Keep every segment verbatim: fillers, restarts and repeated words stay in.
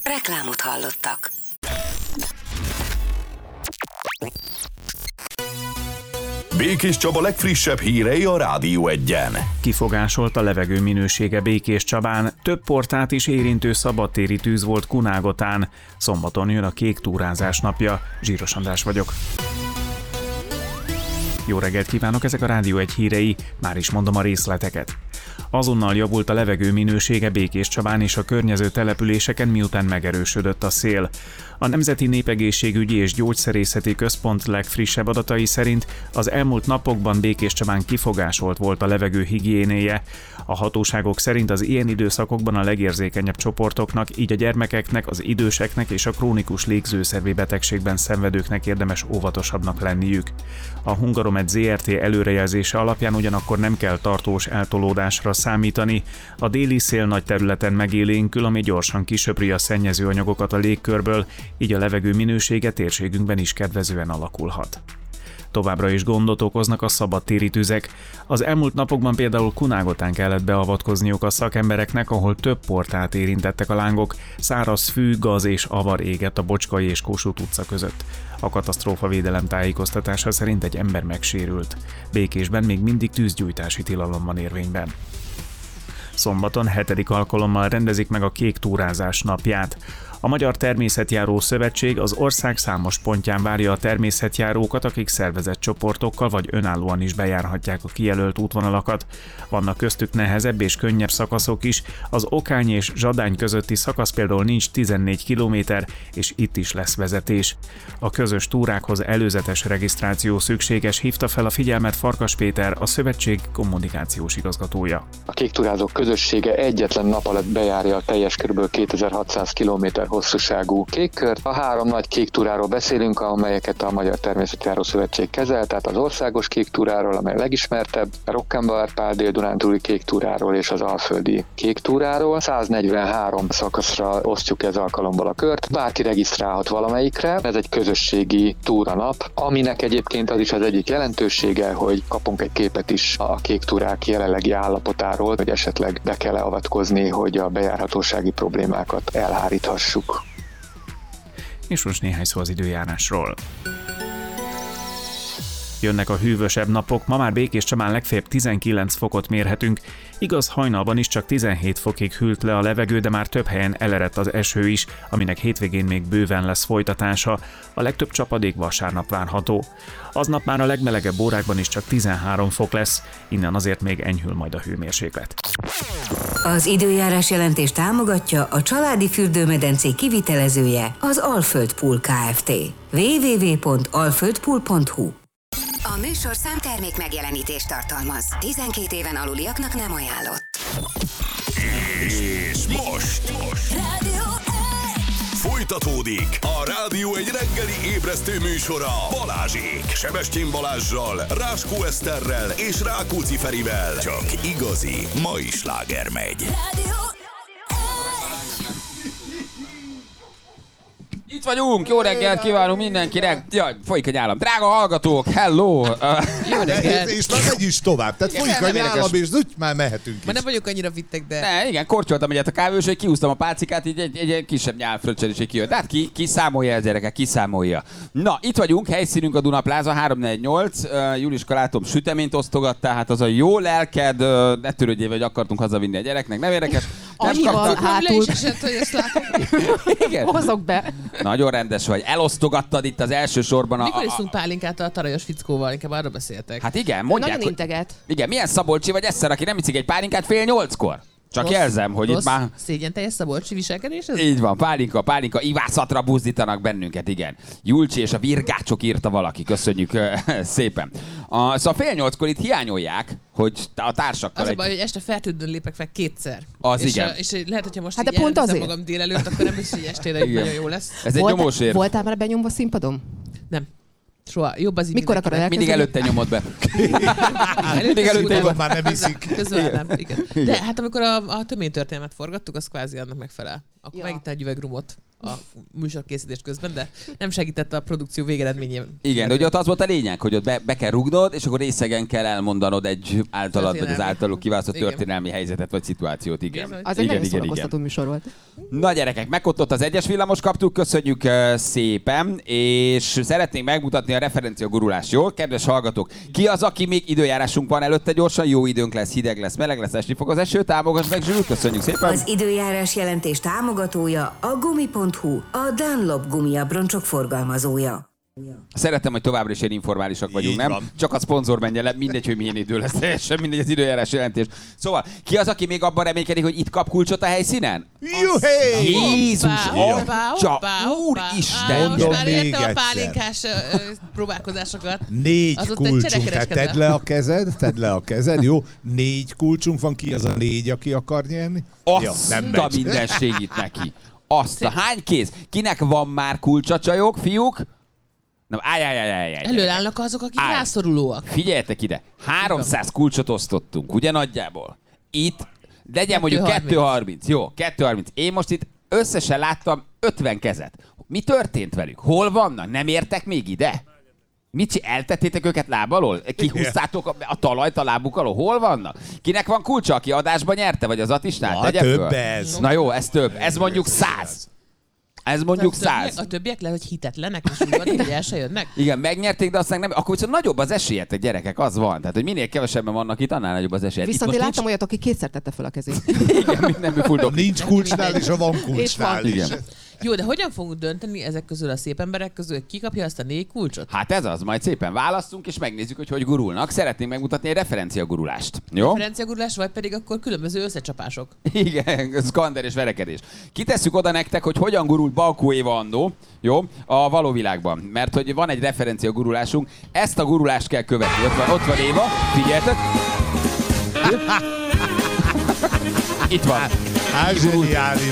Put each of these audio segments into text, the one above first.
Reklámot hallottak. Békés Csaba legfrissebb hírei a Rádió Egyen. Kifogásolt a levegő minősége Békés Csabán, több portát is érintő szabadtéri tűz volt Kunágotán. Szombaton jön a kék túrázás napja. Zsíros András vagyok. Jó reggelt kívánok, ezek a Rádió Egy hírei, már is mondom a részleteket. Azonnal javult a levegő minősége Békés Csabán és a környező településeken, miután megerősödött a szél. A Nemzeti Népegészségügyi és Gyógyszerészeti Központ legfrissebb adatai szerint az elmúlt napokban Békés Csabán kifogásolt volt a levegő higiénéje. A hatóságok szerint az ilyen időszakokban a legérzékenyebb csoportoknak, így a gyermekeknek, az időseknek és a krónikus légzőszervi betegségben szenvedőknek érdemes óvatosabbnak lenniük. A Hungaromed zé er té előrejelzése alapján ugyanakkor nem kell tartós eltolódásra számítani. A déli szél nagy területen megélénkül, ami gyorsan kisöpri a szennyező anyagokat a légkörből, így a levegő minősége térségünkben is kedvezően alakulhat. Továbbra is gondot okoznak a szabadtéri tüzek. Az elmúlt napokban például Kunágotán kellett beavatkozniuk a szakembereknek, ahol több portát érintettek a lángok, száraz fű, gaz és avar égett a Bocskai és Kossuth utca között. A katasztrófavédelem tájékoztatása szerint egy ember megsérült. Békésben még mindig tűzgyújtási tilalom van érvényben. Szombaton hetedik alkalommal rendezik meg a kék túrázás napját. A Magyar Természetjáró Szövetség az ország számos pontján várja a természetjárókat, akik szervezett csoportokkal vagy önállóan is bejárhatják a kijelölt útvonalakat. Vannak köztük nehezebb és könnyebb szakaszok is, az Okány és Zsadány közötti szakasz például nincs tizennégy kilométer, és itt is lesz vezetés. A közös túrákhoz előzetes regisztráció szükséges, hívta fel a figyelmet Farkas Péter, a szövetség kommunikációs igazgatója. A kék túrázók közössége egyetlen nap alatt bejárja a teljes kb. kétezer-hatszáz kilométer hosszúságú kékkört. A három nagy kék túráról beszélünk, amelyeket a Magyar Természetjáró Szövetség kezel, tehát az országos kék túráról, amely a legismertebb, a Rockenbauer-Pál dél-dunántúli kék túráról és az alföldi kék túráról. száznegyvenhárom szakaszra osztjuk ez alkalommal a kört. Bárki regisztrálhat valamelyikre. Ez egy közösségi túranap, aminek egyébként az is az egyik jelentősége, hogy kapunk egy képet is a kék túrák jelenlegi állapotáról, hogy esetleg be kell avatkozni, hogy a bejárhatósági problémákat elháríthassuk. És most néhány szó az időjárásról. Jönnek a hűvösebb napok, ma már Békés Csabán legfeljebb tizenkilenc fokot mérhetünk, igaz, hajnalban is csak tizenhét fokig hűlt le a levegő, de már több helyen elerett az eső is, aminek hétvégén még bőven lesz folytatása, a legtöbb csapadék vasárnap várható. Aznap már a legmelegebb órákban is csak tizenhárom fok lesz, innen azért még enyhül majd a hőmérséklet. Az időjárás jelentés támogatja a családi fürdőmedencé kivitelezője, az Alföld Pool Kft. double-u double-u double-u pont alföld pool pont hu. A műsorszám termék megjelenítést tartalmaz. tizenkét éven aluliaknak nem ajánlott. És most, most. Rádió Folytatódik a Rádió Egy reggeli ébresztő műsora Balázsék, Sebestyén Balázssal, Ráskó Eszterrel és Rákóczi Ferivel. Csak igazi mai sláger megy. Rádió Itt vagyunk, jó reggelt kívánunk mindenkinek. Jaj, folyik a nyálam. Drága hallgatók, hello! Uh, jó reggelt! És már megy is tovább, tehát Igen, folyik a nem nyálam, érdekes. és úgy már mehetünk is. Már nem vagyok annyira vittek, de... ne, igen, kortyoltam egyet a kávés, hogy kiúztam a pálcikát, így egy, egy, egy kisebb nyálfröccsel is így kijött. Tehát ki, ki számolja ez, gyerekek, ki számolja. Na, itt vagyunk, helyszínünk a Duna Plaza, három négy nyolc. Uh, Juliska, látom, süteményt osztogattál, hát az a jó lelked, uh, ne törődjél, hogy akartunk hazavinni a gyereknek, nem érdekes. Nem Annyival hátul. Esett, hogy ezt látom. Igen. Hozok be. Nagyon rendes vagy. Elosztogattad itt az első sorban a... Mikor a, iszunk pálinkát a tarajos fickóval? Inkább arra beszéltek. Hát igen, mondják, Nagyon hogy... integet. Igen, milyen Szabolcsi vagy Eszer, aki nem iszik egy pálinkát fél nyolckor? Csak Rossz, jelzem, hogy rossz, itt már... szégyen teljes szabolcsi viselkedés ez? Így van, pálinka, pálinka, ivászatra buzdítanak bennünket, igen. Julcsi és a virgácsok írta valaki, köszönjük uh, szépen. Uh, szóval fél nyolckor itt hiányolják, hogy a társakkal... Az a egy... baj, hogy este feltűnőn lépek fel kétszer. Az és, igen. A, és lehet, hogyha most Hát így de pont elveszem azért. magam délelőtt, akkor nem is, hogy estére így Igen. nagyon jó lesz. Ez egy nyomós érv. Voltál már benyomva színpadon? Nem. Soha. Jobb az így Mikor mindenkinek. akarod Mindig előtte nyomod be. Mindig előtte Utána nyomod. Már nem iszik. Közben nem, igen. De hát amikor a, a töménytörténelmet forgattuk, az kvázi annak megfelel. Akkor Ja. megittál egy üveg rumot. a műsorkészítés közben, de nem segített a produkció végeredményén. Igen, de ugye ott az volt a lényeg, hogy ott be, be kell rugnod, és akkor részegen kell elmondanod egy általad, vagy az általuk kiválasztott Igen. történelmi helyzetet, vagy szituációt. Igen. Igen. Az egy igen, nagyon igen, szórakoztató igen. műsor volt. Na gyerekek, megkottott az egyes villamos, kaptuk, köszönjük uh, szépen, és szeretnénk megmutatni a referencia gurulást, jó? Kedves hallgatók, ki az, aki még időjárásunk van előtte gyorsan, jó időnk lesz, hideg lesz, meleg lesz, esni fog az eső, támogass meg, Zsül, köszönjük szépen. Az időjárás jelentés támogatója a gumi pont hu, a Dunlop gumiabroncsok forgalmazója. Szeretem, hogy továbbra is ilyen informálisak vagyunk, Így nem? van. Csak a szponzor menjen le, mindegy, hogy milyen idő lesz, teljesen mindegy az időjárás jelentés. Szóval, ki az, aki még abban reménykedik, hogy itt kap kulcsot a helyszínen? Juhé! Jézus, Hoppá, hoppá, atya, hoppá, hoppá. úristen! Á, most Mondom már még érte a egyszer. pálinkás ö, ö, próbálkozásokat. Négy Az ott egy kulcsunk, tehát cserekereskedelem. tedd le a kezed, tedd le a kezed, jó? Négy kulcsunk van, ki az a négy, aki akar nyerni? Azt nem a megy. mindenségit neki. Azt a hány kéz? Kinek van már kulcsa, csajok, fiúk? Nem, állj, állj, állj, állj, állj. Előállnak azok, akik Állj. rászorulóak. Figyeljetek ide, háromszáz kulcsot osztottunk, ugye nagyjából? Itt, legyen mondjuk kettő kettő harminc. Jó, kettő harminc. Én most itt összesen láttam ötven kezet. Mi történt velük? Hol vannak? Nem értek még ide? Mit csi- eltettétek őket láb alól? Kihúztátok a, a talajt a lábuk alól? Hol vannak? Kinek van kulcsa, aki adásban nyerte? Vagy az Atisnál? Na, Tegye több föl. ez. Na jó, ez több. Ez mondjuk száz. Ez mondjuk A többiek- száz. A többiek lehet, hogy hitetlenek, és úgy van, hogy el se jönnek. Igen, megnyerték, de aztán nem. Akkor viszont nagyobb az esélyetek, gyerekek, az van. Tehát, hogy minél kevesebben vannak itt, annál nagyobb az esély. Itt Viszont most én nincs- láttam olyat, aki kétszer tette fel a kezét. Igen, nem fuldok. Nincs kulcsnál, és a van kulcsnál is. Igen. Jó, de hogyan fogunk dönteni ezek közül a szép emberek közül, hogy ki kapja azt a négy kulcsot? Hát ez az, majd szépen választunk, és megnézzük, hogy hogy gurulnak. Szeretnénk megmutatni egy referencia gurulást. Jó? Referenciagurulás, vagy pedig akkor különböző összecsapások. Igen, szkander és verekedés. Kitesszük oda nektek, hogy hogyan gurult Balkó Éva annó, jó, a való világban. Mert hogy van egy referencia gurulásunk, ezt a gurulást kell követni. Ott van, ott van Éva, figyeljetek. Itt van. Hát zseniális.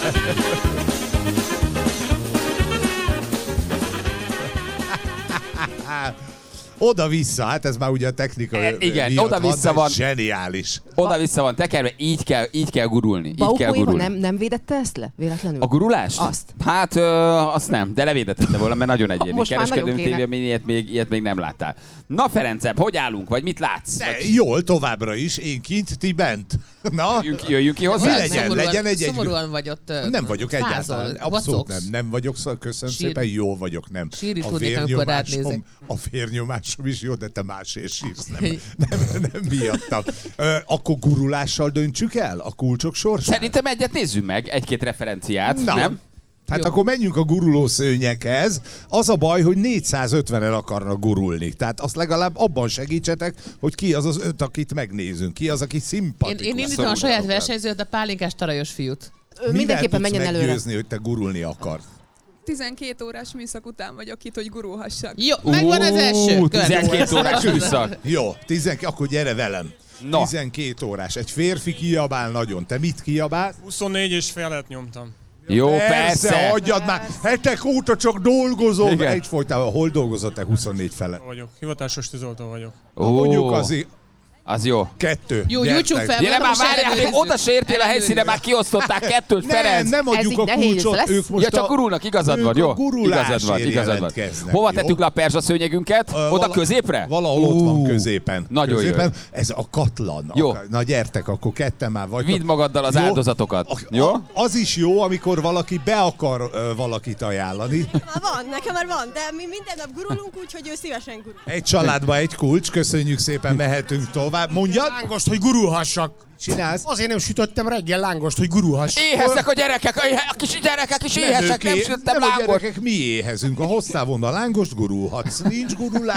Oda-vissza, hát ez már ugye a technika E, igen, miatt oda-vissza de van. Zseniális. Oda-vissza van tekerve, így kell, így kell gurulni. Így kell Baukó Éva gurulni. nem, nem védette ezt le? Véletlenül? A gurulást? Azt. Hát ö, azt nem, de levédetette volna, mert nagyon egyéni. Most már Kereskedőnk nagyon kéne. tévében ilyet még, ilyet még nem láttál. Na Ferencebb, hogy állunk, vagy mit látsz? De Vagy jól, továbbra is. Én kint, ti bent. Na, jöjjünk, jöjjünk ki hozzá? Mi legyen, Szomorúan- legyen egy- egy- Szomorúan vagy ott. ö, nem vagyok fázol, egyáltalán. Abszolút vacogsz. nem. Nem vagyok, szóval köszönöm Sír- szépen, jó vagyok, nem. Sírni A tudnék, amikor rád vérnyomásom, nézek. a vérnyomásom is jó, de te másért sírsz, nem, nem, nem miattam. Ö, akkor gurulással döntsük el a kulcsok sorsát? Szerintem egyet nézzünk meg, egy-két referenciát, Na. nem? Hát Jó. akkor menjünk a guruló szőnyekhez. Az a baj, hogy négyszázötvenen akarnak gurulni. Tehát azt legalább abban segítsetek, hogy ki az az öt, akit megnézünk. Ki az, aki Én, szimpatikus. én indítom a saját versenyzőt, a pálinkás tarajos fiút. Ő mindenképpen menjen tudsz előre. meggyőzni, hogy te gurulni akar? tizenkét órás műszak után vagyok itt, hogy gurulhassak. Jó, megvan az első. Ú, Következő. tizenkét órás műszak. Jó, tizenkét, akkor gyere velem. Na. tizenkét órás. Egy férfi kiabál nagyon. Te mit kiabálsz? huszonnégy és felet nyomtam. Jó, persze. hagyjad már. Hetek óta csak dolgozom. Igen. Egyfolytában hol dolgozott te huszonnégy fele? Vagyok. Hivatásos tűzoltó vagyok. Ó, Mondjuk azért az jó. kettő. Jó, Gyertek. gyújtsunk fel. Gyere már, most várjál, még ellenőrizzük. oda se értél a helyszíne, már kiosztották kettőt, Nem, Ferenc. nem Ez adjuk így a nehéz kulcsot, lesz. ők most Ja, csak a, gurulnak, igazad ők van, a jó? gurulásért Igazad van, igazad van. jelentkeznek, Hova jó? tettük le a perzsa szőnyegünket? Ö, Oda vala- középre? Valahol ott van Ú, középen. Nagyon középen. jó. Ez a katlan. Jó. A- Na gyertek, akkor ketten már vagytok. Vidd magaddal az Jó. áldozatokat. A- Jó? a- Az is jó, amikor valaki be akar ö, valakit ajánlani. Már van, nekem már van, de mi minden nap gurulunk, úgyhogy ő szívesen gurul. Egy családba egy kulcs, köszönjük szépen, mehetünk tovább. Mondjad, Lángost, hogy gurulhassak. csinálsz? Azért nem sütöttem reggel lángost, hogy gurulhass. Éheznek a gyerekek, a a kis gyerekek is éhesek, nem őké- sütöttem nem a lángost. gyerekek, mi éhezünk. A hosszávon a lángost gurulhatsz. Nincs gurulás.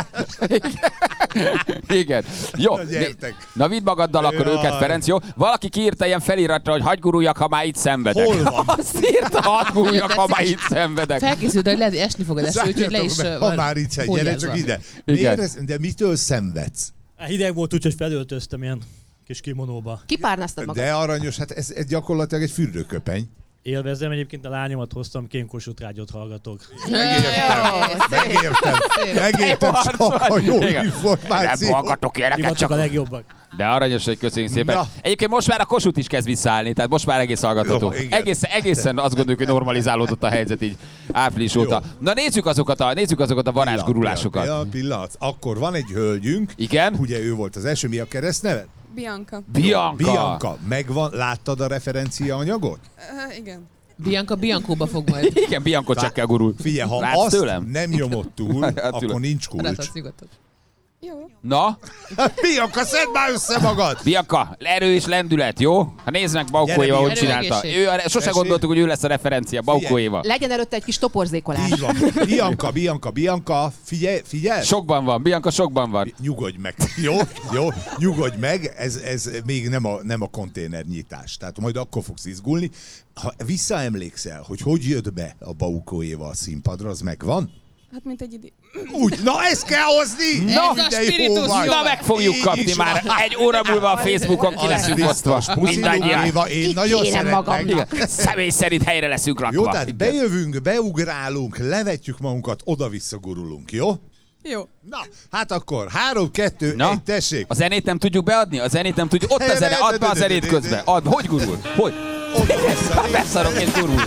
Igen. Jó. Na, gyertek. Na vidd magaddal akkor Jaj. őket, Ferenc, jó? Valaki kiírta ilyen feliratra, hogy hagy guruljak, ha már itt szenvedek. Hol van? Azt írta, hadd guruljak, ha már itt szenvedek. Felkészült, hogy lehet, hogy esni fog az eső, úgyhogy le is Zárjatok be, ö, ha már itt egy, gyere csak ide. Igen. Miért ez, de mitől szenvedsz? Hideg volt, úgyhogy felöltöztem ilyen kis kimonóba. Kipárnáztad magad. De aranyos, hát ez, ez gyakorlatilag egy fürdőköpeny. Élvezem, egyébként a lányomat hoztam, ki én Kossuth Rádiót hallgatok. Megértem, megértem, megértem csak a jó információt. Nem hallgatok ilyeneket, csak a legjobbak. De aranyos, hogy köszönjük szépen. Na. Egyébként most már a Kossuth is kezd visszaállni, tehát most már egész hallgatható. Jó, igen. Egészen, egészen azt gondoljuk, hogy normalizálódott a helyzet így április óta. Na nézzük azokat a, nézzük azokat a varázsgurulásokat. Pillanat, pillanat. Akkor van egy hölgyünk. Igen? Ugye ő volt az első, mi a keresztneve? Bianca. Bianca. Bianca. Megvan, láttad a referencia anyagot? Uh, igen. Bianca Biancóba fog majd. Igen, Bianca csekkel gurul. Figyelj, ha Látsz azt tőlem? nem nyomod túl, akkor nincs kulcs. Ráadsz nyugodtan. Jó. Na? Bianca, szedd már össze magad! Bianca, erő és lendület, jó? Ha nézd meg Baukó Éva, hogy csinálta. Ő, a- sose gondoltuk, hogy ő lesz a referencia, Baukó Éva. Legyen előtte egy kis toporzékolás. Így van. Bianca, Bianca, Bianca, figyelj, figyelj! Sokban van, Bianca sokban van. Nyugodj meg, jó? Jó, nyugodj meg, ez, ez még nem a, nem a konténernyitás, tehát majd akkor fogsz izgulni. Ha visszaemlékszel, hogy hogy jött be a Baukó Éva a színpadra, az megvan? Hát mint egy idő. Úgy, na ezt kell hozni! Na, de ez a jó spiritus vagy. Na, meg fogjuk Így kapni is már. van. Egy óra múlva a Facebookon ki Az leszünk osztva. biztos. Puszi Mindannyian. Éva, én nagyon kérem szeretlek. magamnak. Személy szerint helyre leszünk rakva. Jó, tehát bejövünk, beugrálunk, levetjük magunkat, oda-vissza gurulunk, jó? Jó. Na, hát akkor három, kettő, Na, egy, tessék. a zenét nem tudjuk beadni? A zenét nem tudjuk. Ott a zene, add be a zenét közben. Add, hogy gurul? Hogy? Oda-vissza. Beszarok és gurul.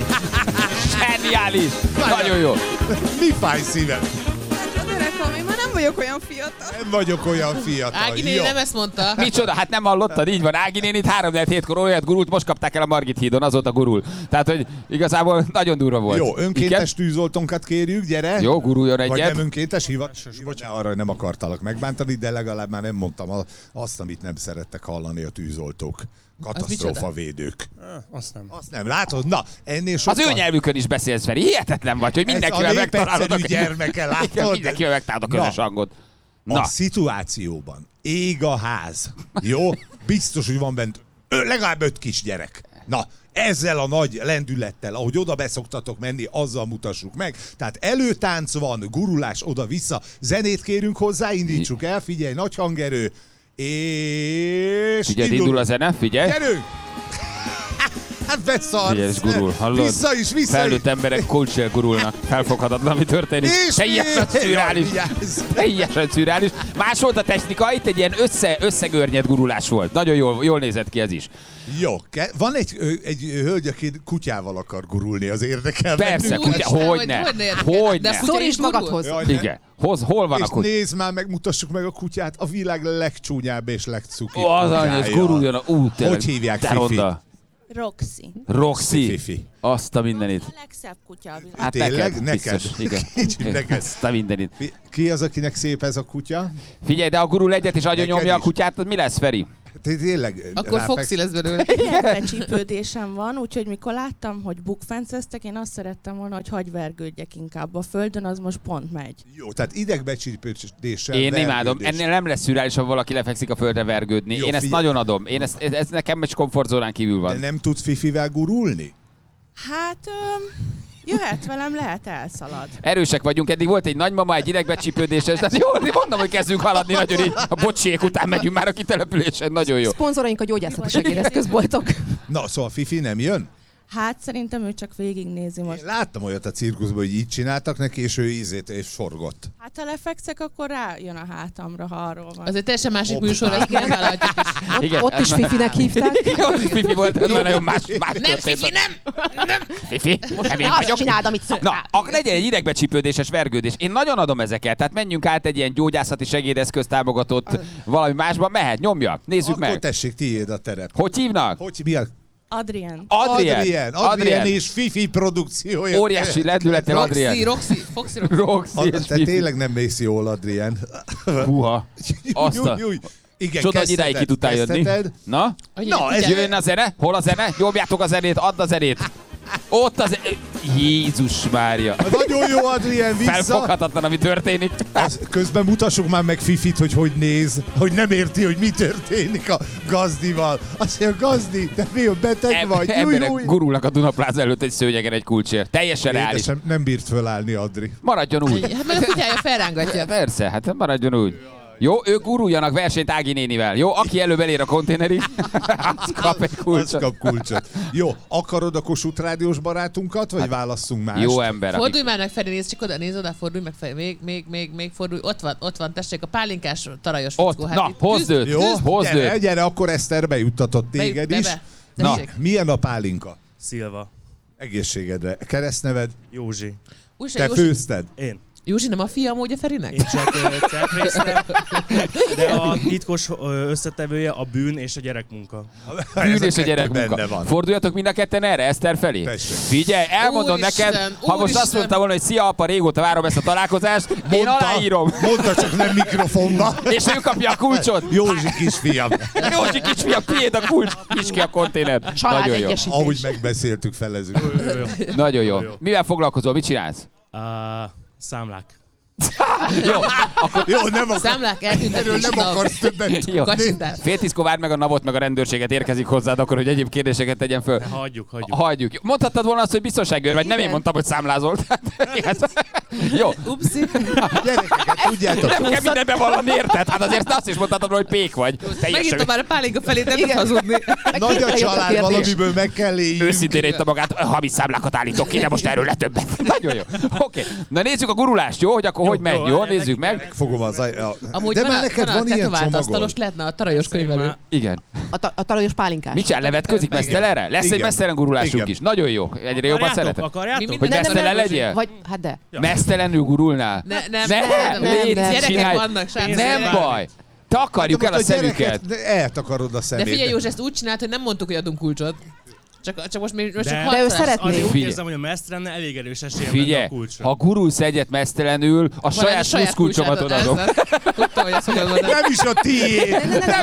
Zseniális. Nagyon jó. Mi fáj szívem? Hát a derekam, én már nem vagyok olyan fiatal. Nem vagyok olyan fiatal. Ági néni jó. nem ezt mondta. Micsoda, hát nem hallottad, így van. Ági nénit három hétkor olyat gurult, most kapták el a Margit hídon, azóta gurul. Tehát, hogy igazából nagyon durva volt. Jó, önkéntes Igen? tűzoltónkat kérjük, gyere. Jó, guruljon Vagy egyet. nem önkéntes hivatásos? Bocsánat, arra nem akartalak megbántani, de legalább már nem mondtam a- azt, amit nem szerettek hallani a tűzoltók. Katasztrófavédők. Azt nem. Azt nem, látod? Na, ennél Az sokkal... ő nyelvükön is beszélsz, Feri. Hihetetlen vagy, hogy mindenkivel Ez a megtalálod a népegyszerű gyermeke, látod? Igen, mindenkivel megtalálod a közös Na. hangot. A Na, szituációban ég a ház. Jó? Biztos, hogy van bent ö, legalább öt kisgyerek. Na, ezzel a nagy lendülettel, ahogy oda beszoktatok menni, azzal mutassuk meg. Tehát előtánc van, gurulás oda-vissza, zenét kérünk hozzá, indítsuk el, figyelj, nagy hangerő, és... figyelj, indul a zene, figyelj. Gyerünk! Hát beszarsz! Figyelj, és gurul, hallod? Vissza is, vissza Felnőtt is! emberek kulccsel gurulnak. Felfoghatatlan, mi történik. És Teljesen mi? szürreális. Vigyázz! Teljesen szürreális. Más volt a technika, itt egy ilyen össze, összegörnyed gurulás volt. Nagyon jól, jól nézett ki ez is. Jó, ke- van egy, ö, egy hölgy, aki kutyával akar gurulni, az érdekel. Persze, bennünket. kutya, Úristen, hogyne. hogy ne érdekel. Hogyne. De kutya is Szorítsd gurul? magadhoz. Jaj, ne. Igen. Hoz, hol van És a kutya? nézd már meg, mutassuk meg a kutyát, a világ legcsúnyább és legcukibb Ó, az anyja, ez kutyája. guruljon a... Ú, tényleg. Hogy hívják, de Fifi? ronda. Roxy. Roxy. Fifi. Azt a mindenit. A legszebb kutya a világon. Hát Tényleg? neked, Neked? biztos. Igen. Kicsit neked. Azt a mindenit. Fi- Ki az, akinek szép ez a kutya? Figyelj, de a gurul egyet és agyon Neked nyomja a is. kutyát, az mi lesz, Feri? Té- Tényleg? Akkor ráfeksz- Foxy lesz belőle. Idegbecsípődésem van, úgyhogy mikor láttam, hogy bukfenceztek, én azt szerettem volna, hogy hagyj vergődjek inkább a földön, az most pont megy. Jó, tehát idegbecsípődéssel. Én imádom. vergődés. Ennél nem lesz szürreális, ha valaki lefekszik a földre vergődni. Jó, Én ezt figyelj. nagyon adom. Én ezt, ez, ez nekem egy komfortzónán kívül De van. nem tudsz Fifivel gurulni? Hát, öm, jöhet velem, lehet elszalad. Erősek vagyunk, eddig volt egy nagymama, egy idegbecsípődéses, tehát jó, mondom, hogy kezdünk haladni nagyon így. A bocsiék után megyünk már a kitelepülésen, nagyon jó. Szponzoraink a gyógyászati segédeszközboltok. Na, szóval Fifi nem jön? Hát szerintem ő csak végignézi most. Én láttam olyat a cirkuszban, hogy így csináltak neki, és ő ízét és forgott. Hát ha lefekszek, akkor rájön a hátamra, ha arról van. Az egy teljesen másik Hoppá. műsor, ezt nem vállalhatjuk is. Igen, Ott ez is már- Fifinek hívták. Ott is Fifi volt, ez már nagyon más, más Nem, történt. Fifi, nem! Nem! Fifi, nem én Azt vagyok. csináld, amit Na, szoktál. akkor legyen egy idegbecsípődéses vergődés. Én nagyon adom ezeket, tehát menjünk át egy ilyen gyógyászati segédeszköz támogatott valami másba. Mehet, nyomja, nézzük Akkor meg. tessék, tiéd a terep. Hogy hívnak? Hogy mi a... Adrien. Adrien. Adrien, Adrien és Fifi produkciója. Óriási lendülettel Roxy, Adrien. Roxy, Foxy, Roxy. Roxy A, és te Fifi. tényleg nem mész jól, Adrien. Húha. Azt a... Júj, júj. Igen, Csoda, hogy idáig ki tudtál jönni. kezdheted. Na? Na, ez Jöjjön a zene? Hol a zene? Nyomjátok a zenét, add a zenét. Ott az... Jézus Mária. Nagyon jó, Adrien, vissza. Felfoghatatlan, ami történik. Az, közben mutassuk már meg Fifit, hogy hogy néz, hogy nem érti, hogy mi történik a gazdival. Azt mondja, gazdi, te mi a beteg Em- vagy? Júj, emberek júj. gurulnak a Dunapláza előtt egy szőnyegen egy kulcsért. Teljesen reális. Édesem, nem bírt fölállni, Adri. Maradjon úgy. Hát meg a kutyája felrángatja. Persze, hát maradjon úgy. Jó, ők guruljanak versenyt Ági nénivel. Jó, aki előbb elér a konténerig, az kap egy kulcsot. Az kap kulcsot. Jó, akarod a Kossuth Rádiós barátunkat, vagy hát, válasszunk mást? Jó ember. Fordulj akik... már meg felé, nézd csak oda, nézd oda, fordulj meg felé, még, még, még, még fordulj. Ott van, ott van, tessék, a pálinkás tarajos fickó. Ott, hát na, hozd őt, Jó, hozd gyere, őt. gyere, akkor Eszter bejuttatott téged be, is. be, be. Na, milyen a pálinka? Szilva. Egészségedre. Keresztneved? Józsi. Úgyse, Te Józsi. főzted? Én. Józsi nem a fia amúgy a Ferinek? Én csak csekrésztem, de a titkos összetevője a bűn és a gyerekmunka. Bűn és a gyerekmunka. Forduljatok mind a ketten erre, Eszter felé. Tessék. Figyelj, elmondom Úristen, neked, ha most Úristen. azt mondta volna, hogy szia apa, régóta várom ezt a találkozást, én aláírom. Mondta, csak nem mikrofonba. És ő kapja a kulcsot. Józsi kisfiam. Józsi kisfiam, tiéd a kulcs, nyisd ki a konténer. Nagyon jó. Ahogy megbeszéltük, felezünk. Nagyon jó. Mivel foglalkozol, mit csinálsz? Uh, számlák. Jó, akkor Jó, nem akar... Számlák eltűntek. Erről nem akarsz többet. Jó. Kacsintás. Fél tízkor várd meg a navot, meg a rendőrséget érkezik hozzád, akkor hogy egyéb kérdéseket tegyen föl. Hagyjuk, hagyjuk. Hagyjuk. Mondhattad volna azt, hogy biztonságőr vagy, nem én mondtam, hogy számlázol. Jó. Upsi. Gyerekeket, tudjátok. Nem kell mindent bevallani, érted? Hát azért azt is mondhatod, hogy pék vagy. Megírtam már a pálinka felé, nem tudsz hazudni. Nagy a család, valamiből meg kell éljünk. Őszintén írta magát, hamis számlákat állítok ki, de most erről le többet. Nagyon jó. Oké. Na nézzük a gurulást, jó? Hogy akkor hogy megy, jó? Nézzük meg. Fogom az... A... Amúgy De van, már a, neked van, van a ilyen tetovált csomagod. asztalos, lehetne a tarajos könyvelő. Igen. A, ta- a talajos pálinkás. Mit csinál? Levetközik mesztelenre? Lesz egy Igen. mesztelen gurulásunk Igen. is. Nagyon jó. Egyre jobban szeretem. Akarjátok? Mi Hogy minden- mesztelen legyél? Vagy, hát de. Mesztelenül gurulnál? Ne, nem, Ne, nem, nem, légy, gyerekek csinálj. vannak, srácok. Nem baj. Takarjuk el a szemüket. Eltakarod a De szemét. figyelj József, ezt úgy csinált, hogy nem mondtuk, hogy adunk kulcsot. Csak, csak most, még, most De- csak De ő harcolás. szeretné. Azért úgy Figyelj. érzem, hogy a mesztelenne elég erős esélye lenne Figyelj, a kulcsra. ha gurulsz egyet mesztelenül, a saját plusz kulcsomat odaadom. Tudtam, hogy ezt fogod mondani. Nem is a tiéd.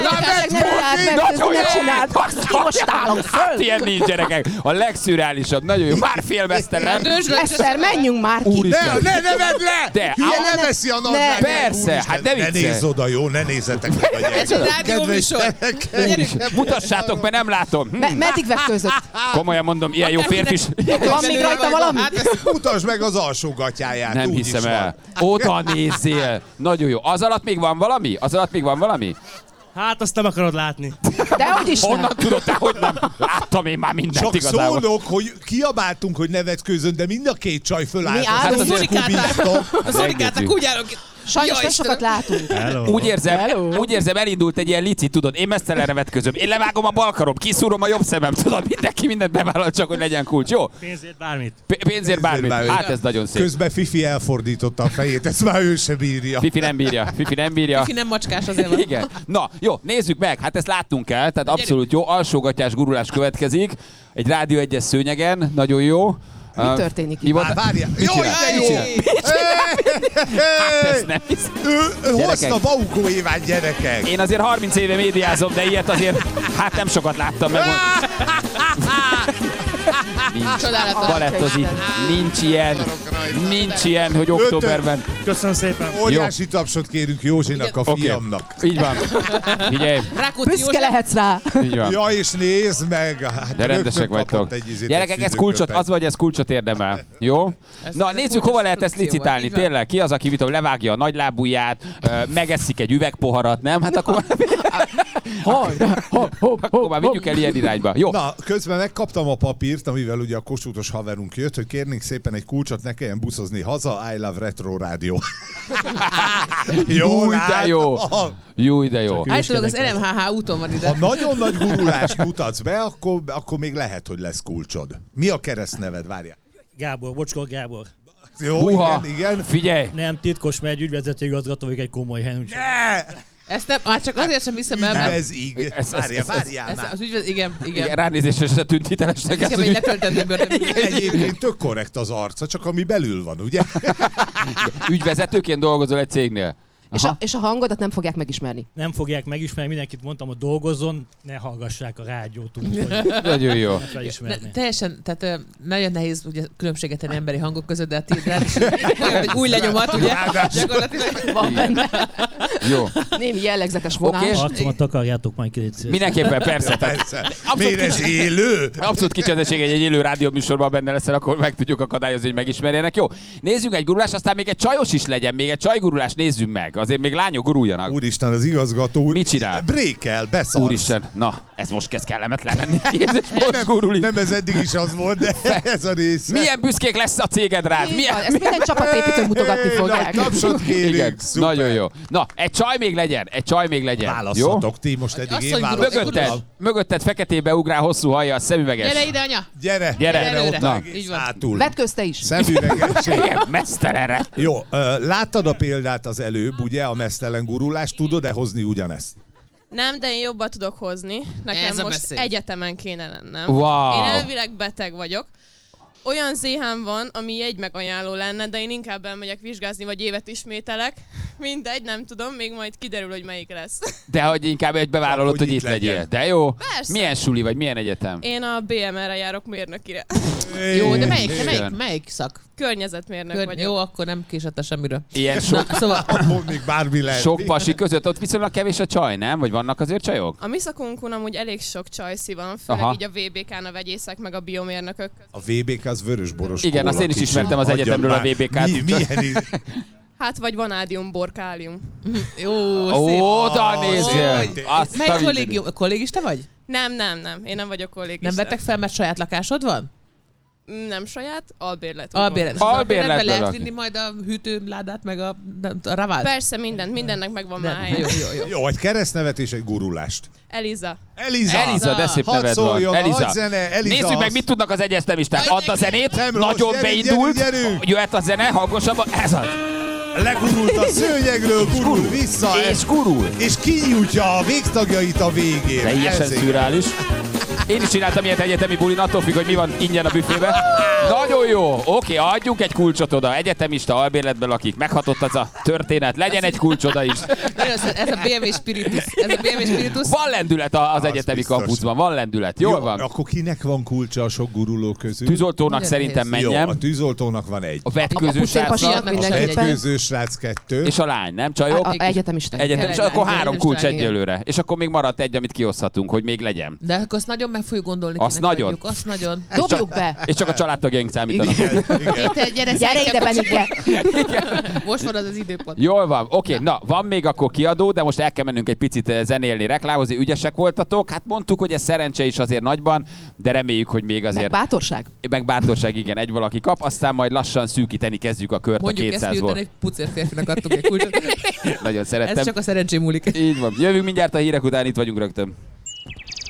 Nagyon jó! csináld! Most állok föl! Hát ilyen nincs, gyerekek. A legszürreálisabb. Nagyon jó. Már félmeztelen. Eszter, menjünk már ki! Úristen. Ne, ne nevedd le! De, Hülye, á- ne veszi a nadrág. Persze, hát ne Ne viccelj. nézz oda, jó? Ne nézzetek meg a Ez egy gyerekek. rádióműsor. gyerekek. Mutassátok, mert nem látom. Hm. Me- meddig vetkőzött? Komolyan mondom, ilyen jó férfi is. Van még rajta valami? Mutasd meg az alsó gatyáját. Nem úgy hiszem is el. van. Oda nézzél. Nagyon jó. Az alatt még van valami? Az alatt még van valami? Hát azt nem akarod látni. Dehogy is nem. Honnan tudod te, hogy nem? Láttam én már mindent Csak igazából. szólok, hogy kiabáltunk, hogy nevetkőzön, de mind a két csaj fölállt. Mi az állunk? összes kubizton. A szorikátak úgy állok. Sajnos Jaj, nem Istenem. sokat látunk. Hello. Úgy érzem, Hello. úgy érzem, elindult egy ilyen lici, tudod, én mesztelenre vetközöm, én levágom a bal karom, kiszúrom a jobb szemem, tudod, mindenki mindent bevállal, csak hogy legyen kulcs, jó? Pénzért bármit. P- pénzért bármit, bármit. hát ez nagyon szép. Közben Fifi elfordította a fejét, ezt már ő se bírja. Fifi nem bírja, Fifi nem bírja. Ki nem macskás azért van. Igen. Na, jó, nézzük meg, hát ezt láttunk el, tehát abszolút jó, alsógatyás gurulás következik, egy Rádió egyes szőnyegen, nagyon jó. Mi történik Mi itt? volt? Á, várjál. Mit Jó, csinál? de Mit jó. csinál? Hát ez nem hiszem. Ő, ő Gyerekek. hozta Baukó Évát, gyerekek. Én azért harminc éve médiázom, de ilyet azért, hát nem sokat láttam meg. Nincs. Csodálatos. Balettozik. Nincs ilyen. Nincs ilyen, hogy októberben. Köszönöm szépen. Óriási tapsot kérünk Józsinak, a Oké. fiamnak. Így van. Figyelj, Rákóczi Büszke József. lehetsz rá. így van. Ja, és nézd meg. Hát De rendesek rögtön vagytok. kapott egy izét, Gyerekek, egy ez kulcsot, szűrőköpet. az vagy, ez kulcsot érdemel. Jó? Na, ez nézzük, kulcsos hova lehet ezt produkció licitálni. van, így van. Tényleg, ki az, aki mit tudom, levágja a nagylábúját, ö, megeszik egy üvegpoharat, nem? Hát akkor, akkor már vigyük el ilyen irányba. Jó. Na, közben megkaptam a papírt, amivel ugye a kossuthos haverunk jött, hogy kérnénk szépen egy kulcsot, ne kelljen buszozni haza, I love Retro Rádió. Jó, de jó. látod? Jó, de jó. Állítólag az el em há há úton van ide. Ha nagyon nagy gurulást mutatsz be, akkor, akkor még lehet, hogy lesz kulcsod. Mi a keresztneved? Várjál. Gábor, Bocskor Gábor. Jó, Húha, igen, igen. figyelj! Nem titkos, mert egy ügyvezető igazgató vagyok egy komoly helyen. úgyhogy- Ne! Ezt nem, hát csak azért sem hiszem el, mert... Ez ig. Ez- ez- Várjál, ez- ez- várjál Ez, már. az ügyvezet, igen, igen. Igen, ránézésre se tűnt hitelesnek. Igen, ez, egy hogy- letöltendő börtön. Egyébként tök korrekt az arca, csak ami belül van, ugye? Ügyvezetőként dolgozol egy cégnél. És a, és a hangodat nem fogják megismerni. Nem fogják megismerni, mindenkit mondtam, hogy dolgozzon, ne hallgassák a rádiót, úgyhogy Nagyon jó. ne Ne, felismerni. teljesen, tehát ö, nagyon nehéz ugye különbséget tenni emberi hangok között, de a tiéd ráadásul olyan, egy új lenyomat, ugye? Gyakorlatilag. Van benne. Jó. Némi jellegzetes vonás. Oké. Arcomat takarjátok majd ki, légy szíves. Mindenképpen, persze. Persze. Abszolút Miért ez kicsi- élő? Abszolút kicsendesség, egy élő rádióműsorban benne leszel, akkor meg tudjuk akadályozni, hogy megismerjenek. Jó, nézzünk egy gurulást, aztán még egy csajos is legyen, még egy csajgurulást nézzünk meg. Azért még lányok guruljanak. Úristen, az igazgató úr. Mit csinál? Brékel, beszarsz. Úristen, na, ez most kezd kellemetlen lenni. Jézus, most gurul. Nem ez eddig is az volt, de ez a rész. Milyen büszkék lesz a céged rád? Milyen... Ezt minden csapatépítő mutogatni fogják. Tapsot kérünk. Igen, Szuper. nagyon jó. Na, egy csaj még legyen, egy csaj még legyen. Választhatok ti, most eddig Azt én mondjuk, választhatom. Mögötted, mögötted feketébe ugrál, hosszú hajjal, szemüveges. Gyere ide, anya! Gyere, Gyere. gyere ott Na. egész Így van. hátul. Vetközte is. Szemüveges. Igen, mesztelenre. Jó, ö, láttad a példát az előbb, ugye, a mesztelen gurulást, tudod-e hozni ugyanezt? Nem, de én jobban tudok hozni. Nekem Ez a most beszéd. egyetemen kéne lennem. Wow. Én elvileg beteg vagyok. Olyan zéhám van, ami egy megajánló lenne, de én inkább elmegyek vizsgázni, vagy évet ismételek. Mindegy, nem tudom, még majd kiderül, hogy melyik lesz. De hogy inkább egy bevállalod, Hogy hogy itt itt legyél. legyen. De jó. Persze. Milyen suli vagy, milyen egyetem? Én a bé em er-re járok mérnökire. Jó, de melyik, de Igen. melyik, melyik szak? Környezetmérnök Kör... vagyok. Jó, akkor nem késett semmiről. Ilyen sok, Na, szóval Mondd még bármi lehet. sok pasi között, ott viszonylag kevés a csaj, nem? Vagy vannak azért csajok? A mi szakunkon amúgy elég sok csajszi van, főleg Aha. így a vé bé ká-n a vegyészek, meg a biomérnökök. A vé bé ká az vörösboros. Igen, kóla azt én is kicsi. ismertem az Hagyjad egyetemről a már. vé bé ká-t. Mi, milyen íz... Hát vagy vanádium, borkálium. jó, Ó, szép. oda nézzél! szép. Azt a Melyik mindenit. kollégium? Kollégista vagy? Nem, nem, nem. Én nem vagyok kollégista. Nem vettek fel, mert saját lakásod van? Nem saját, albérlet. Albérlet. És Albérletben albérletben lehet lakni. vinni majd a hűtőládát, meg a, a ravát? Persze, mindent, mindennek megvan már Nem, helye. jó, jó, jó. Jó, egy keresztnevet és egy gurulást. Eliza. Eliza! Eliza, de szép Hadd neved van. szóljon, Eliza. nagy zene, Eliza Nézzük meg, az. mit tudnak az egyeztemisták. Add a zenét, Nem rossz, nagyon gyerünk, beindult. gyerünk, gyerünk. Jöhet a zene, hangosabban. Ez az. Legurult a szőnyegről, gurul vissza. És gurul. És kinyújtja a végtagjait a végén. Teljesen Ezért. szürreális. Én is csináltam ilyet egyetemi bulin, attól függ, hogy mi van ingyen a büfébe. Nagyon jó. Oké, adjunk egy kulcsot oda. Egyetemista albérletben lakik. Meghatott az a történet. Legyen egy kulcs oda is. Nagyon szép, ez a bé em vé Spiritus. Ez a bé em vé Spiritus. Van lendület a- az Az egyetemi biztos. kampuszban. Van lendület. Jól Jó, van. Akkor kinek van kulcsa a sok guruló közül? Tűzoltónak Nagyon szerintem nehéz. Jó, menjen. a tűzoltónak van egy. A vetkőző pucérpasinak srácnak. mindenképpen. Vetkőző srác kettő. És a lány, nem csajok? A, a egyetemista. Egyetem, és Tényleg, akkor lány, három lány, kulcs lány, igen. egyelőre. És akkor még maradt egy, amit kioszthatunk, hogy még legyen. De akkor azt nagyon meg fogjuk gondolni. Azt kinek nagyon. adjuk, Azt nagyon. Dobjuk be. És csak a családtagjaink számítanak. Igen, igen. Te gyere, Gyere ide, Benike. Most van az az időpont. Jól van, oké, na, van még akkor kiadó, de most el kell mennünk egy picit eh, zenélni, reklámozni, ügyesek voltatok. Hát mondtuk, hogy ez szerencse is azért nagyban, de reméljük, hogy még Meg azért... bátorság. Meg bátorság, igen, egy valaki kap, aztán majd lassan szűkíteni kezdjük a kört Mondjuk a ezt, miután kétszázból. egy pucér férfinak adtunk egy kulcsot. Nagyon szerettem. Ez csak a szerencsém múlik. Így van. Jövünk mindjárt a hírek után, itt vagyunk rögtön.